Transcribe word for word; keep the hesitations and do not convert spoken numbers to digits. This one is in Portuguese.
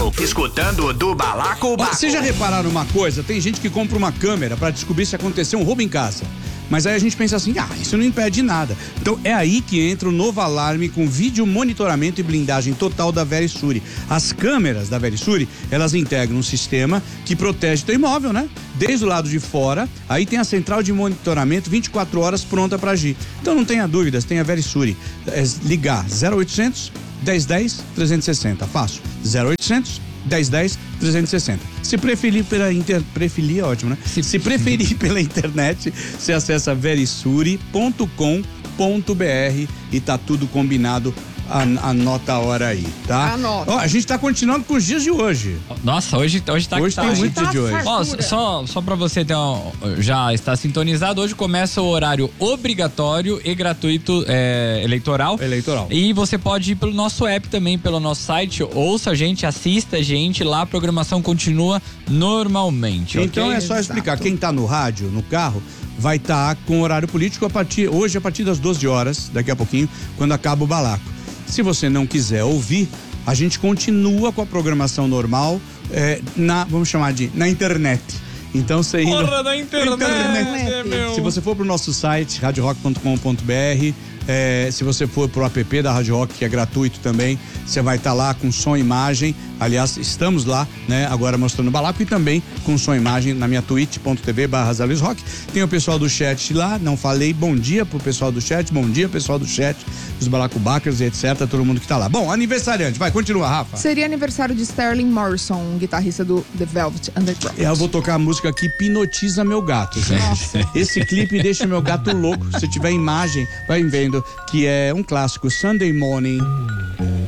Balaco, escutando do Balaco Baco. Vocês já repararam uma coisa? Tem gente que compra uma câmera pra descobrir se aconteceu um roubo em casa. Mas aí a gente pensa assim, ah, isso não impede nada. Então é aí que entra o novo alarme com vídeo monitoramento e blindagem total da Verisure. As câmeras da Verisure, elas integram um sistema que protege teu imóvel, né? Desde o lado de fora, aí tem a central de monitoramento vinte e quatro horas pronta para agir. Então não tenha dúvidas, tem a Verisure. É ligar zero oitocentos, dez dez, trezentos e sessenta. Fácil. zero oitocentos, dez dez, trezentos e sessenta. Se preferir pela internet, preferir é ótimo, né? Se, Se preferir pela internet, você acessa verisure ponto com ponto br e tá tudo combinado. Anota a hora aí, tá? Anota. Ó, a gente tá continuando com os dias de hoje. Nossa, hoje, hoje tá Hoje que tem tá. muito tá dia de hoje. Ó, só, só pra você ter um, já está sintonizado, hoje começa o horário obrigatório e gratuito é, eleitoral. Eleitoral. E você pode ir pelo nosso app também, pelo nosso site, ouça a gente, assista a gente, lá a programação continua normalmente. Então okay? é só explicar, Exato. quem tá no rádio, no carro, vai estar tá com horário político a partir, hoje a partir das doze horas, daqui a pouquinho, quando acaba o Balaco. Se você não quiser ouvir, a gente continua com a programação normal, é, na, vamos chamar de, na internet. Então você indo, Porra da internet, internet. meu. Se você for pro nosso site, radio rock ponto com ponto br, é, se você for pro app da Rádio Rock, que é gratuito também, você vai estar tá lá com som e imagem. Aliás, estamos lá, né, agora mostrando o Balaco e também com som e imagem na minha twitch ponto tv barra Zé Luiz Rock. Tem o pessoal do chat lá, não falei, bom dia pro pessoal do chat, bom dia pessoal do chat, os Balacobacas e etc, todo mundo que tá lá. Bom, aniversariante, vai, continua, Rafa. Seria aniversário de Sterling Morrison, um guitarrista do The Velvet Underground. Eu vou tocar a música que hipnotiza meu gato, gente. Esse clipe deixa meu gato louco. Se tiver imagem, vai vendo que é um clássico, Sunday Morning.